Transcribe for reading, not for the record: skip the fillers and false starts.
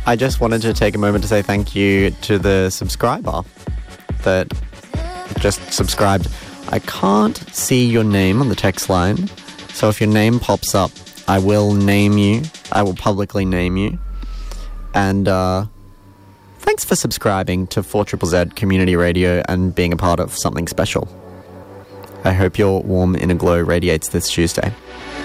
I just wanted to take a moment to say thank you to the subscriber that just subscribed. I can't see your name on the text line, so if your name pops up, I will name you. I will publicly name you. And thanks for subscribing to 4ZZZ Community Radio and being a part of something special. I hope your warm inner glow radiates this Tuesday.